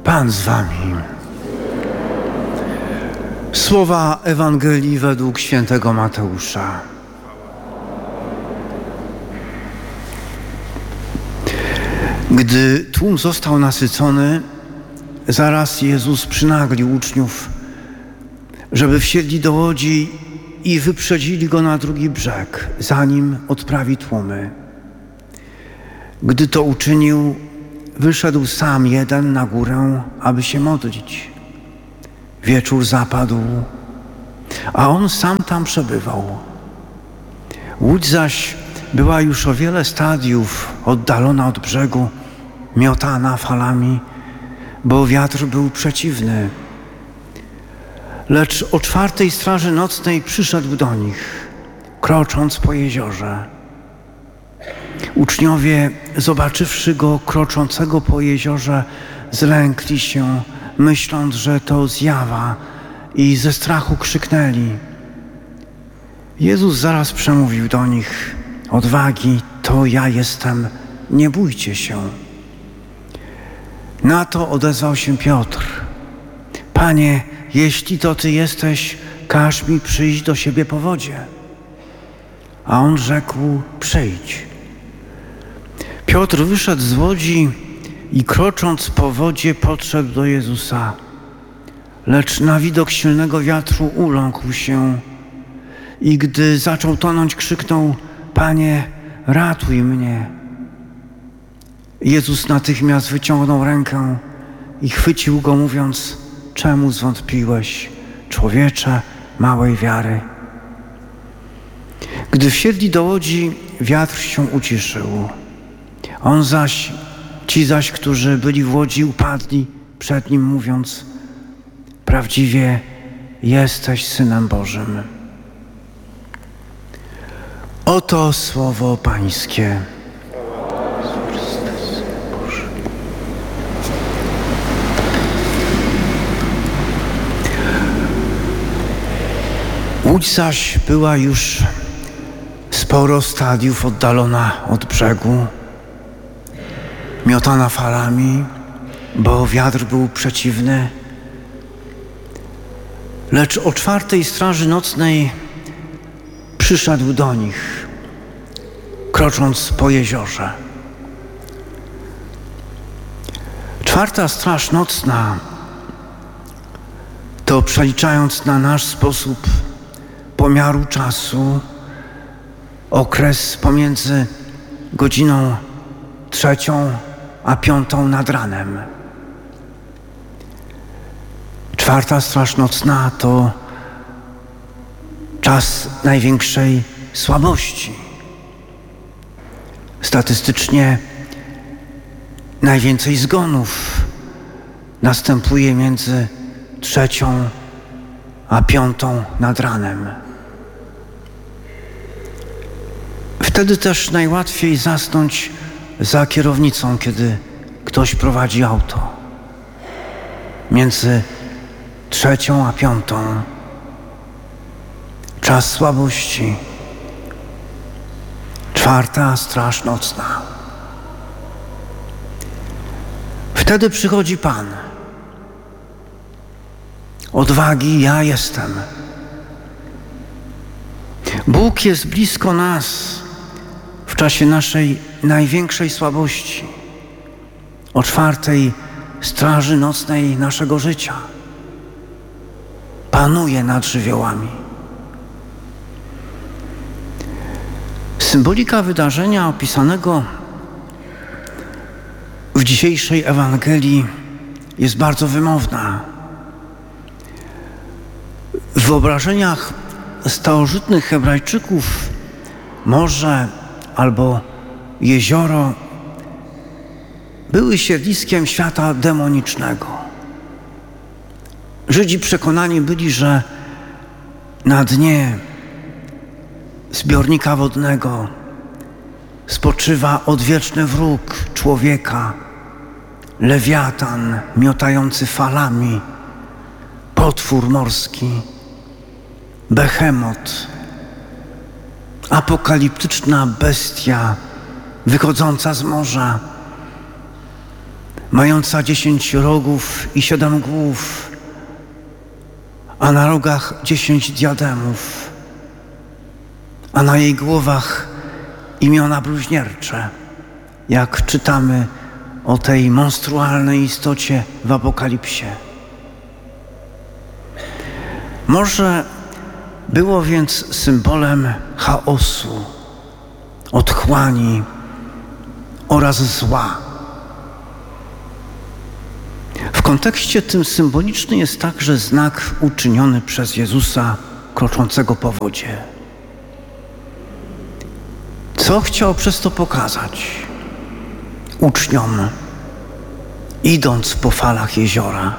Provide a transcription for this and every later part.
Pan z wami. Słowa Ewangelii według świętego Mateusza. Gdy tłum został nasycony, zaraz Jezus przynaglił uczniów, żeby wsiedli do łodzi i wyprzedzili Go na drugi brzeg, zanim odprawi tłumy. Gdy to uczynił, wyszedł sam jeden na górę, aby się modlić. Wieczór zapadł, a on sam tam przebywał. Łódź zaś była już o wiele stadiów oddalona od brzegu, miotana falami, bo wiatr był przeciwny. Lecz o 4:00 straży nocnej przyszedł do nich, krocząc po jeziorze. Uczniowie, zobaczywszy go kroczącego po jeziorze, zlękli się, myśląc, że to zjawa, i ze strachu krzyknęli. Jezus zaraz przemówił do nich: odwagi, to ja jestem, nie bójcie się. Na to odezwał się Piotr: Panie, jeśli to Ty jesteś, każ mi przyjść do siebie po wodzie. A on rzekł: przyjdź. Piotr wyszedł z łodzi i krocząc po wodzie podszedł do Jezusa. Lecz na widok silnego wiatru uląkł się i gdy zaczął tonąć, krzyknął: Panie, ratuj mnie. Jezus natychmiast wyciągnął rękę i chwycił go, mówiąc: czemu zwątpiłeś, człowiecze małej wiary? Gdy wsiedli do łodzi, wiatr się uciszył. Ci zaś, którzy byli w łodzi, upadli przed nim, mówiąc: prawdziwie jesteś Synem Bożym. Oto słowo Pańskie. Łódź zaś była już sporo stadiów oddalona od brzegu, miotana falami, bo wiatr był przeciwny. Lecz o 4:00 straży nocnej przyszedł do nich, krocząc po jeziorze. 4. straż nocna to, przeliczając na nasz sposób pomiaru czasu, okres pomiędzy godziną 3 a 5 nad ranem. 4. straż nocna to czas największej słabości. Statystycznie najwięcej zgonów następuje między 3 a 5 nad ranem. Wtedy też najłatwiej zasnąć za kierownicą, kiedy ktoś prowadzi auto. Między 3 a 5 czas słabości. 4. straż nocna. Wtedy przychodzi Pan. Odwagi, ja jestem. Bóg jest blisko nas w czasie naszej największej słabości, o 4. straży nocnej naszego życia. Panuje nad żywiołami. Symbolika wydarzenia opisanego w dzisiejszej Ewangelii jest bardzo wymowna. W wyobrażeniach starożytnych Hebrajczyków morze albo jezioro były siedliskiem świata demonicznego. Żydzi przekonani byli, że na dnie zbiornika wodnego spoczywa odwieczny wróg człowieka, lewiatan miotający falami, potwór morski, Behemot, apokaliptyczna bestia wychodząca z morza, mająca 10 rogów i 7 głów, a na rogach 10 diademów, a na jej głowach imiona bluźniercze, jak czytamy o tej monstrualnej istocie w Apokalipsie. Morze było więc symbolem chaosu, otchłani oraz zła. W kontekście tym symboliczny jest także znak uczyniony przez Jezusa kroczącego po wodzie. Co chciał przez to pokazać uczniom, idąc po falach jeziora?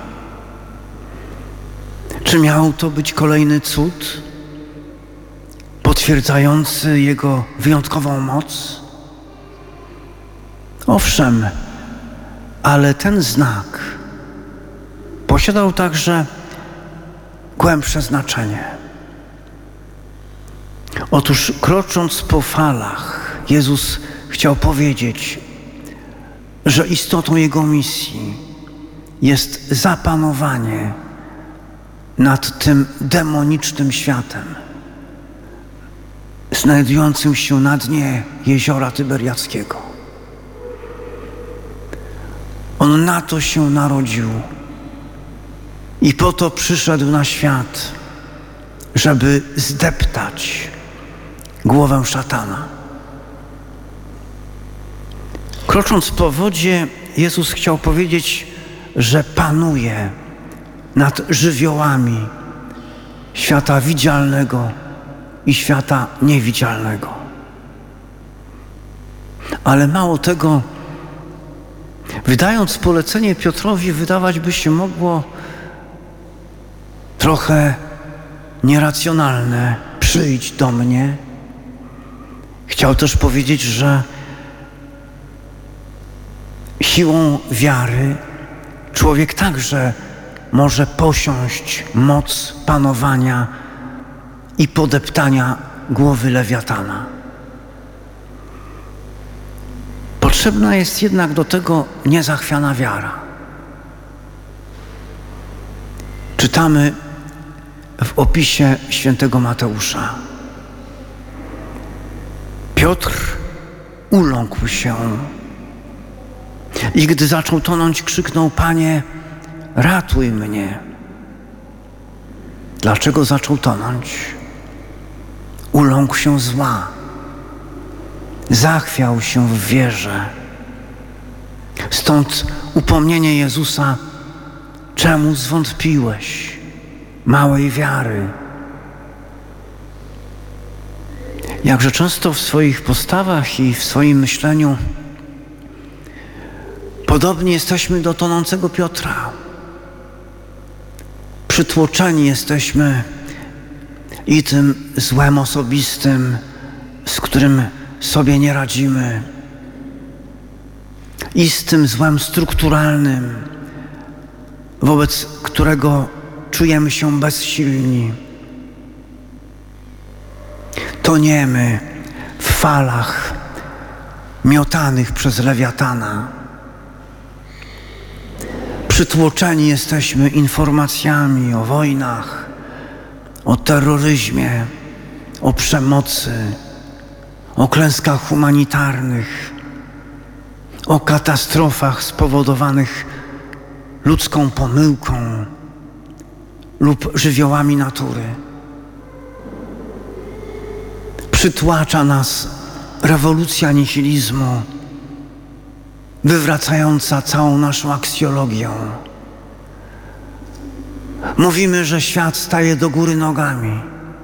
Czy miał to być kolejny cud potwierdzający Jego wyjątkową moc? Owszem, ale ten znak posiadał także głębsze znaczenie. Otóż krocząc po falach, Jezus chciał powiedzieć, że istotą Jego misji jest zapanowanie nad tym demonicznym światem, znajdującym się na dnie jeziora Tyberiackiego. On na to się narodził i po to przyszedł na świat, żeby zdeptać głowę szatana. Krocząc po wodzie, Jezus chciał powiedzieć, że panuje nad żywiołami świata widzialnego i świata niewidzialnego. Ale mało tego, wydając polecenie Piotrowi, wydawać by się mogło trochę nieracjonalne: przyjdź do mnie. Chciał też powiedzieć, że siłą wiary człowiek także może posiąść moc panowania i podeptania głowy lewiatana. Potrzebna jest jednak do tego niezachwiana wiara. Czytamy w opisie świętego Mateusza: Piotr uląkł się i gdy zaczął tonąć, krzyknął: Panie, ratuj mnie. Dlaczego zaczął tonąć? Uląkł się zła. Zachwiał się w wierze. Stąd upomnienie Jezusa: czemu zwątpiłeś, małej wiary? Jakże często w swoich postawach i w swoim myśleniu podobni jesteśmy do tonącego Piotra. Przytłoczeni jesteśmy i tym złem osobistym, z którym sobie nie radzimy, i z tym złem strukturalnym, wobec którego czujemy się bezsilni. Toniemy w falach miotanych przez lewiatana. Przytłoczeni jesteśmy informacjami o wojnach, o terroryzmie, o przemocy, o klęskach humanitarnych, o katastrofach spowodowanych ludzką pomyłką lub żywiołami natury. Przytłacza nas rewolucja nihilizmu, wywracająca całą naszą aksjologię. Mówimy, że świat staje do góry nogami,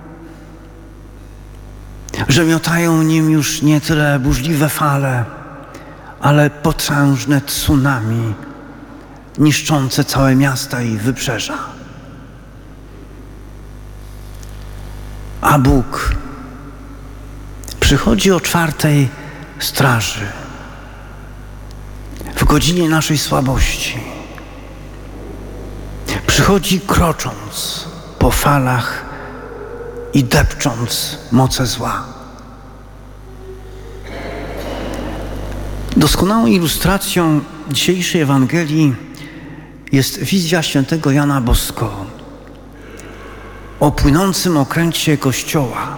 że miotają nim już nie tyle burzliwe fale, ale potężne tsunami niszczące całe miasta i wybrzeża. A Bóg przychodzi o 4:00 straży, w godzinie naszej słabości. Przychodzi krocząc po falach i depcząc moce zła. Doskonałą ilustracją dzisiejszej Ewangelii jest wizja świętego Jana Bosko o płynącym okręcie Kościoła.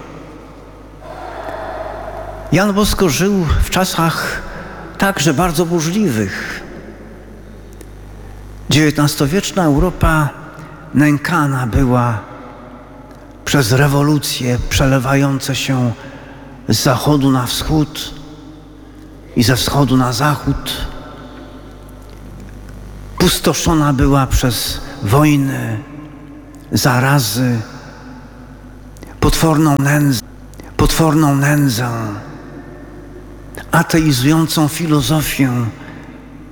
Jan Bosko żył w czasach także bardzo burzliwych. XIX-wieczna Europa nękana była przez rewolucje przelewające się z zachodu na wschód i ze wschodu na zachód. Pustoszona była przez wojny, zarazy, potworną nędzę, ateizującą filozofię